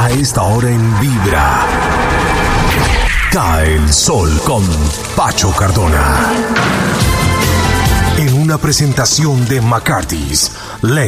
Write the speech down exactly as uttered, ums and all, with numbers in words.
A esta hora en Vibra, Cae el Sol con Pacho Cardona. En una presentación de McCarthy's.